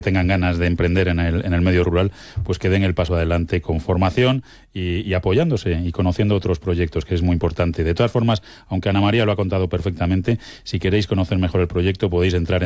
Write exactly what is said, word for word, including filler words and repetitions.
tengan ganas de emprender en el, en el medio rural, pues que den el paso adelante con formación y, y apoyándose y conociendo otros proyectos, que es muy importante. De todas formas, aunque Ana María lo ha contado perfectamente, si queréis conocer mejor el proyecto podéis entrar en